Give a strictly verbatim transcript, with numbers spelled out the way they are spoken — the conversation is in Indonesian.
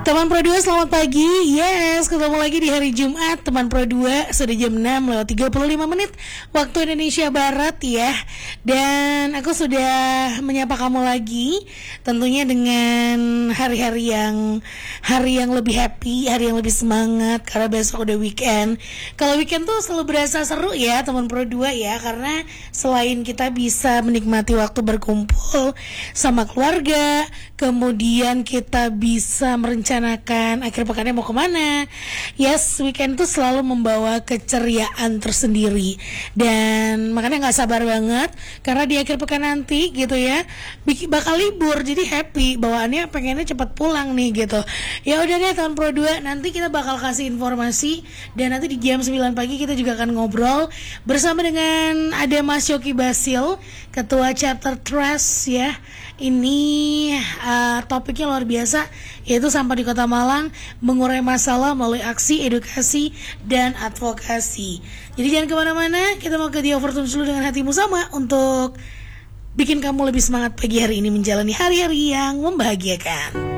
Teman Pro dua selamat pagi. Yes, ketemu lagi di hari Jumat Teman Pro dua. Sudah jam enam lewat tiga puluh lima menit waktu Indonesia Barat ya. Dan aku sudah menyapa kamu lagi, tentunya dengan hari-hari yang Hari yang lebih happy, hari yang lebih semangat, karena besok udah weekend. Kalau weekend tuh selalu berasa seru ya Teman Pro dua ya, karena selain kita bisa menikmati waktu berkumpul sama keluarga, kemudian kita bisa merencanakan akhir pekannya mau kemana. Yes, weekend tuh selalu membawa keceriaan tersendiri. Dan makanya gak sabar banget, karena di akhir pekan nanti gitu ya bakal libur, jadi happy, bawaannya pengennya cepat pulang nih gitu. Ya udah deh Teman Pro dua, nanti kita bakal kasih informasi. Dan nanti di jam sembilan pagi kita juga akan ngobrol bersama dengan ada Mas Yoki Basil, Ketua Chapter Trust ya. Ini uh, topiknya luar biasa, yaitu sampah di Kota Malang, mengurai masalah melalui aksi, edukasi, dan advokasi. Jadi jangan kemana-mana, kita mau ke The Overtone dulu dengan hatimu sama untuk bikin kamu lebih semangat pagi hari ini menjalani hari-hari yang membahagiakan.